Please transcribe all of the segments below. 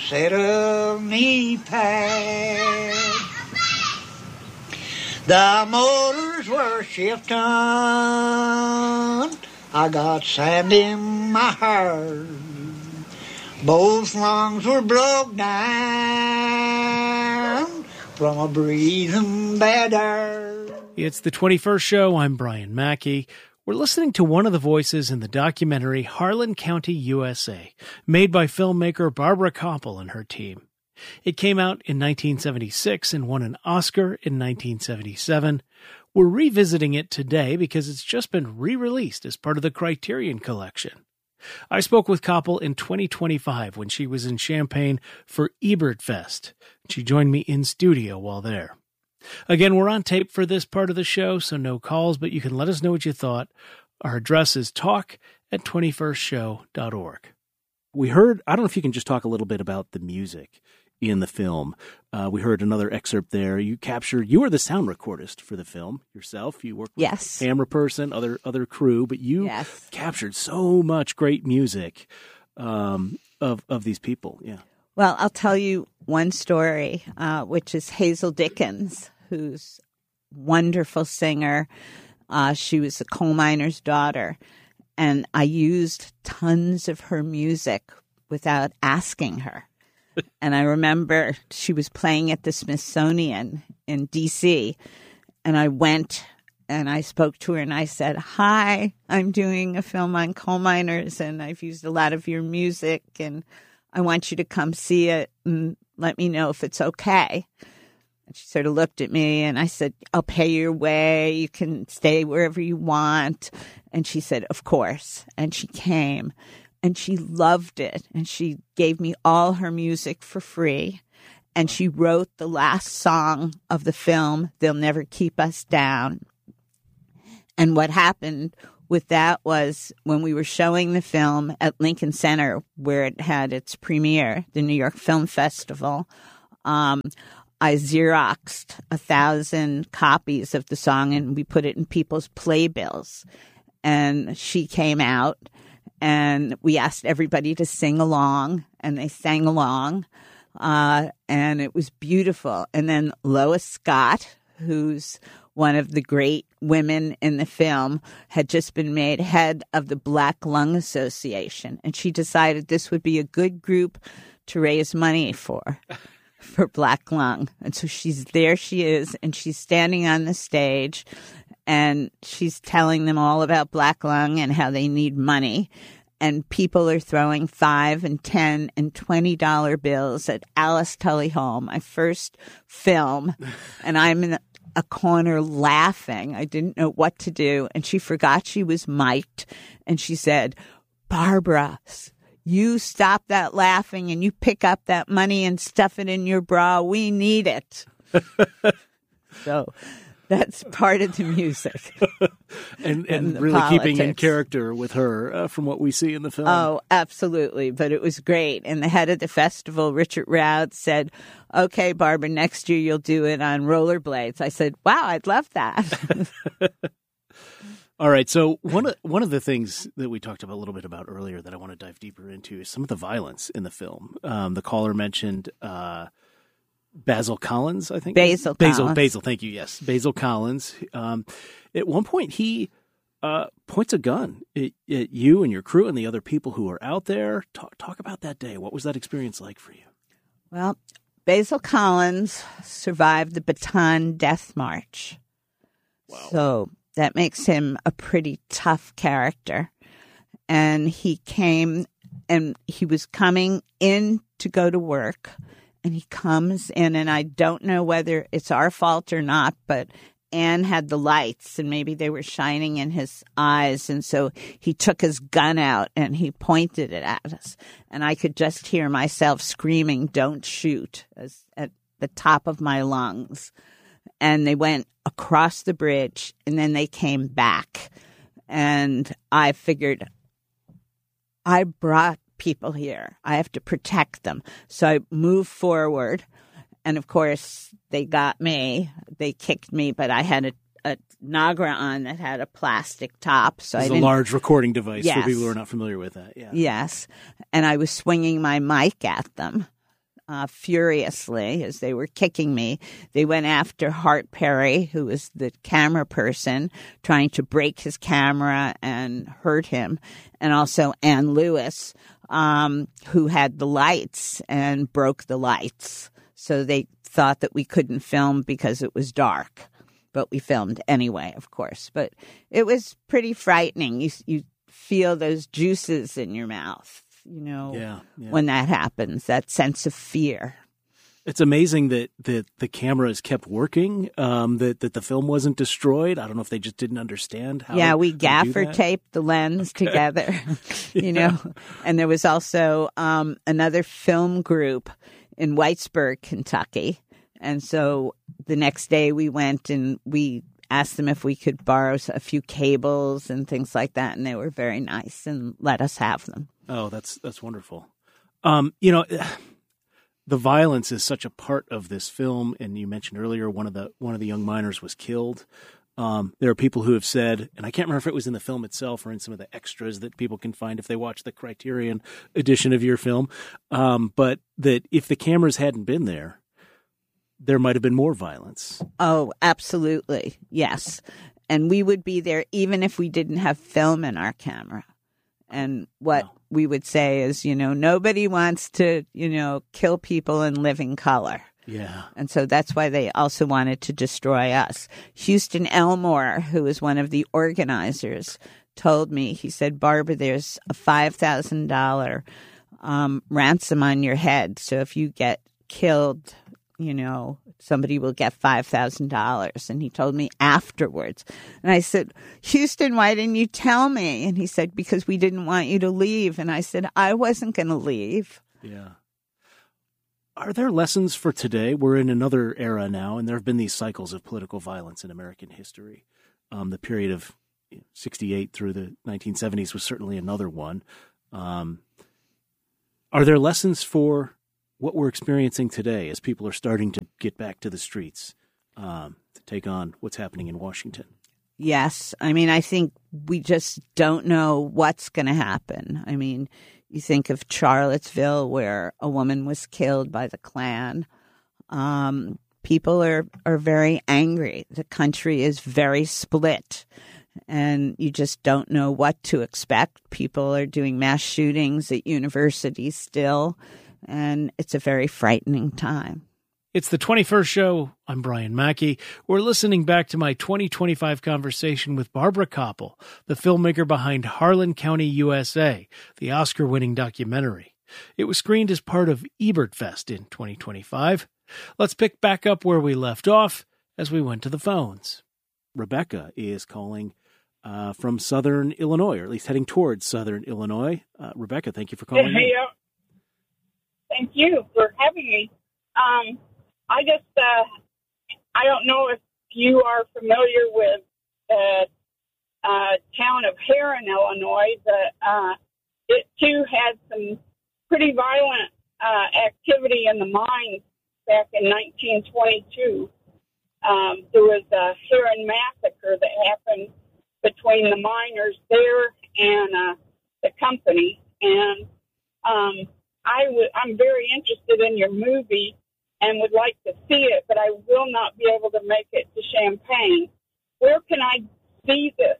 set of knee pads. The motors were shifting. I got sand in my heart. Both lungs were broke down from a breathing better. It's the 21st show. I'm Brian Mackey. We're listening to one of the voices in the documentary Harlan County, USA, made by filmmaker Barbara Koppel and her team. It came out in 1976 and won an Oscar in 1977. We're revisiting it today because it's just been re-released as part of the Criterion Collection. I spoke with Koppel in 2025 when she was in Champaign for Ebert Fest. She joined me in studio while there. Again, we're on tape for this part of the show, so no calls, but you can let us know what you thought. Our address is talk@21stshow.org. We heard, I don't know if you can just talk a little bit about the music in the film. We heard another excerpt there. You were the sound recordist for the film yourself. You worked with a camera person, other crew, but you captured so much great music of these people. Yeah. Well, I'll tell you one story, which is Hazel Dickens, who's a wonderful singer. She was a coal miner's daughter, and I used tons of her music without asking her. And I remember she was playing at the Smithsonian in D.C., and I went and I spoke to her and I said, "Hi, I'm doing a film on coal miners, and I've used a lot of your music, and I want you to come see it and let me know if it's okay." And she sort of looked at me and I said, "I'll pay your way. You can stay wherever you want." And she said, "Of course." And she came and she loved it. And she gave me all her music for free. And she wrote the last song of the film, "They'll Never Keep Us Down." And what happened with that was when we were showing the film at Lincoln Center, where it had its premiere, the New York Film Festival, I Xeroxed 1,000 copies of the song and we put it in people's playbills. And she came out and we asked everybody to sing along, and they sang along. And it was beautiful. And then Lois Scott, who's one of the great women in the film, had just been made head of the Black Lung Association. And she decided this would be a good group to raise money for Black Lung. And so there she is, and she's standing on the stage, and she's telling them all about Black Lung and how they need money. And people are throwing $5 and $10 and $20 bills at Alice Tully Hall, my first film. And I'm in a corner laughing. I didn't know what to do. And she forgot she was mic'd. And she said, "Barbara, you stop that laughing and you pick up that money and stuff it in your bra. We need it." So that's part of the music. and the really politics. keeping in character with her from what we see in the film. Oh, absolutely. But it was great. And the head of the festival, Richard Roud, said, "Okay, Barbara, next year you'll do it on rollerblades." I said, "Wow, I'd love that." All right. So one of the things that we talked about a little bit about earlier that I want to dive deeper into is some of the violence in the film. The caller mentioned Basil Collins, I think. Basil Collins. Basil. Thank you. Yes, Basil Collins. At one point, he points a gun at you and your crew and the other people who are out there. Talk about that day. What was that experience like for you? Well, Basil Collins survived the Bataan Death March. Wow. So that makes him a pretty tough character. And he came, and he was coming in to go to work. And he comes in, and I don't know whether it's our fault or not, but Anne had the lights, and maybe they were shining in his eyes. And so he took his gun out, and he pointed it at us. And I could just hear myself screaming, "Don't shoot," at the top of my lungs. And they went across the bridge, and then they came back. And I figured, I brought people here. I have to protect them. So I moved forward. And of course, they got me. They kicked me, but I had a Nagra on that had a plastic top. So it's a large recording device for people who are not familiar with that. Yeah. Yes. And I was swinging my mic at them. furiously as they were kicking me. They went after Hart Perry, who was the camera person, trying to break his camera and hurt him, and also Ann Lewis, who had the lights and broke the lights. So they thought that we couldn't film because it was dark, but we filmed anyway, of course. But it was pretty frightening. You feel those juices in your mouth. When that happens, that sense of fear. It's amazing that the cameras kept working, that the film wasn't destroyed. I don't know if they just didn't understand how. Yeah, we gaffer taped the lens together, And there was also another film group in Whitesburg, Kentucky. And so the next day we went and we asked them if we could borrow a few cables and things like that. And they were very nice and let us have them. Oh, that's wonderful. The violence is such a part of this film, and you mentioned earlier one of the young miners was killed. There are people who have said, and I can't remember if it was in the film itself or in some of the extras that people can find if they watch the Criterion edition of your film, but that if the cameras hadn't been there might have been more violence. Oh, absolutely, yes. And we would be there even if we didn't have film in our camera. And what we would say is, nobody wants to, kill people in living color. Yeah. And so that's why they also wanted to destroy us. Houston Elmore, who was one of the organizers, told me, he said, Barbara, there's a $5,000 ransom on your head. So if you get killed, somebody will get $5,000. And he told me afterwards. And I said, Houston, why didn't you tell me? And he said, because we didn't want you to leave. And I said, I wasn't going to leave. Yeah. Are there lessons for today? We're in another era now, and there have been these cycles of political violence in American history. The period of 68 through the 1970s was certainly another one. Are there lessons for what we're experiencing today as people are starting to get back to the streets to take on what's happening in Washington? Yes. I mean, I think we just don't know what's going to happen. I mean, you think of Charlottesville, where a woman was killed by the Klan. People are very angry. The country is very split, and you just don't know what to expect. People are doing mass shootings at universities still. And it's a very frightening time. It's the 21st show. I'm Brian Mackey. We're listening back to my 2025 conversation with Barbara Kopple, the filmmaker behind Harlan County, USA, the Oscar-winning documentary. It was screened as part of Ebertfest in 2025. Let's pick back up where we left off as we went to the phones. Rebecca is calling from Southern Illinois, or at least heading towards Southern Illinois. Rebecca, thank you for calling. Hey, thank you for having me. I don't know if you are familiar with the town of Herrin, Illinois. It too had some pretty violent activity in the mines back in 1922. There was a Herrin massacre that happened between the miners there and the company. And I'm very interested in your movie and would like to see it, but I will not be able to make it to Champaign. Where can I see this?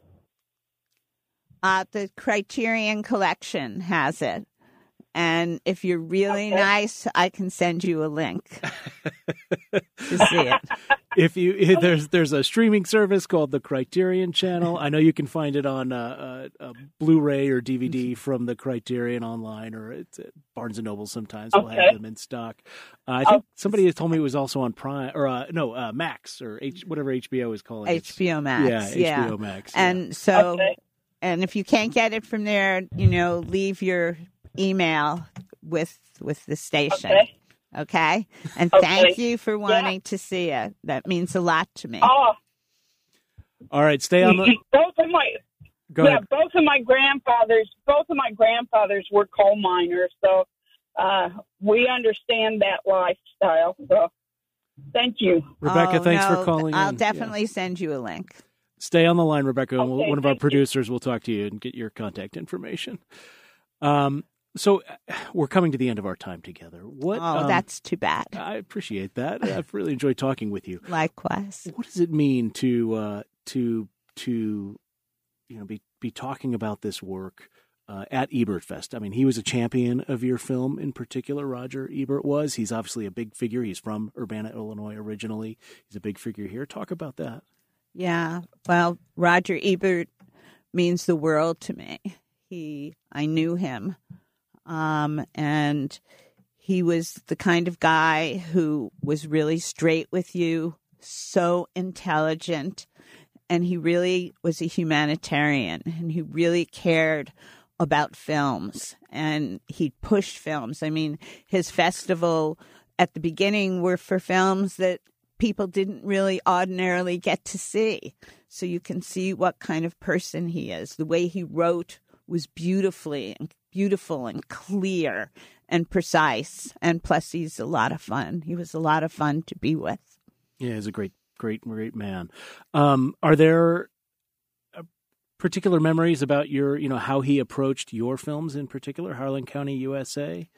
The Criterion Collection has it. And if you're really nice, I can send you a link to see it. There's a streaming service called the Criterion Channel. I know you can find it on a Blu-ray or DVD from the Criterion online, or it's at Barnes & Noble sometimes. We'll have them in stock. I think somebody has told me it was also on Prime, or Max, or whatever HBO is calling it. HBO Max. Yeah, HBO Max. Yeah. And so, and if you can't get it from there, leave your email with the station. Okay? And thank you for wanting to see it. That means a lot to me. Oh. All right, stay on the... Both of my grandfathers were coal miners, so we understand that lifestyle. So thank you. Rebecca, thanks for calling I'll in. definitely send you a link. Stay on the line, Rebecca, and one of our producers will talk to you and get your contact information. So we're coming to the end of our time together. That's too bad. I appreciate that. I've really enjoyed talking with you. Likewise. What does it mean to be talking about this work at Ebertfest? I mean, he was a champion of your film in particular. Roger Ebert was. He's obviously a big figure. He's from Urbana, Illinois originally. He's a big figure here. Talk about that. Yeah. Well, Roger Ebert means the world to me. I knew him. And he was the kind of guy who was really straight with you, so intelligent, and he really was a humanitarian, and he really cared about films, and he pushed films. I mean, his festival at the beginning were for films that people didn't really ordinarily get to see. So you can see what kind of person he is. The way he wrote was beautiful and clear and precise. And plus, he's a lot of fun. He was a lot of fun to be with. Yeah, he's a great man. Are there particular memories about how he approached your films in particular, Harlan County, USA?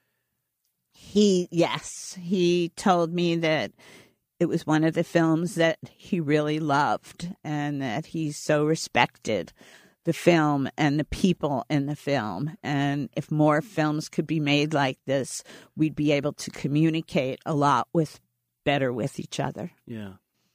He told me that it was one of the films that he really loved and that he so respected the film and the people in the film. And if more films could be made like this, we'd be able to communicate a lot better with each other. Yeah.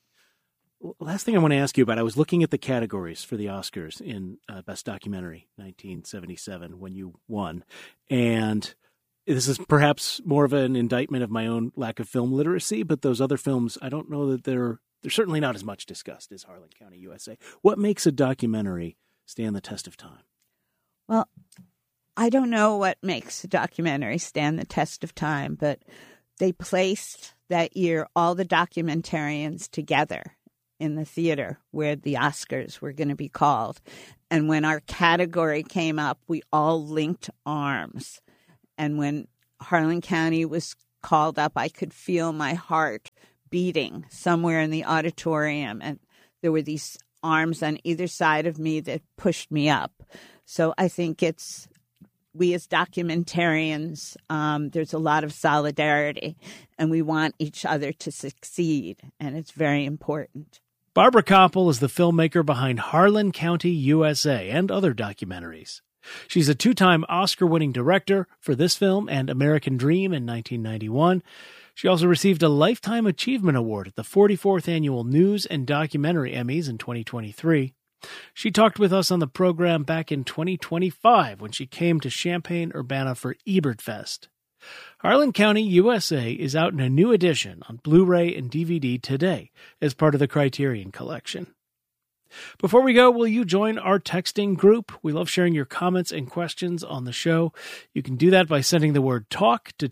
Last thing I want to ask you about, I was looking at the categories for the Oscars in Best Documentary, 1977, when you won. And this is perhaps more of an indictment of my own lack of film literacy, but those other films, I don't know that they're certainly not as much discussed as Harlan County, USA. What makes a documentary stand the test of time? Well, I don't know what makes a documentary stand the test of time, but they placed that year all the documentarians together in the theater where the Oscars were going to be called. And when our category came up, we all linked arms. And when Harlan County was called up, I could feel my heart beating somewhere in the auditorium. And there were these arms on either side of me that pushed me up. So I think we as documentarians, there's a lot of solidarity, and we want each other to succeed, and it's very important. Barbara Koppel is the filmmaker behind Harlan County, USA, and other documentaries. She's a 2-time Oscar-winning director for this film and American Dream in 1991. She also received a Lifetime Achievement Award at the 44th Annual News and Documentary Emmys in 2023. She talked with us on the program back in 2025 when she came to Champaign-Urbana for Ebertfest. Harlan County, USA is out in a new edition on Blu-ray and DVD today as part of the Criterion Collection. Before we go, will you join our texting group? We love sharing your comments and questions on the show. You can do that by sending the word TALK to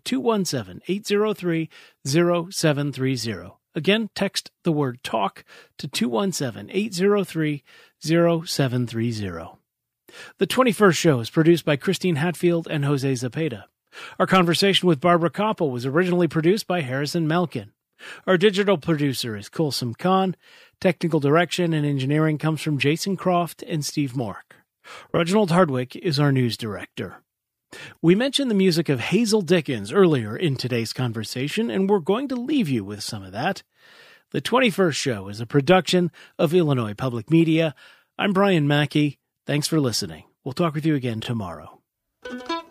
217-803-0730. Again, text the word TALK to 217-803-0730. The 21st Show is produced by Christine Hatfield and Jose Zepeda. Our conversation with Barbara Koppel was originally produced by Harrison Melkin. Our digital producer is Kulsum Khan. Technical direction and engineering comes from Jason Croft and Steve Mork. Reginald Hardwick is our news director. We mentioned the music of Hazel Dickens earlier in today's conversation, and we're going to leave you with some of that. The 21st Show is a production of Illinois Public Media. I'm Brian Mackey. Thanks for listening. We'll talk with you again tomorrow.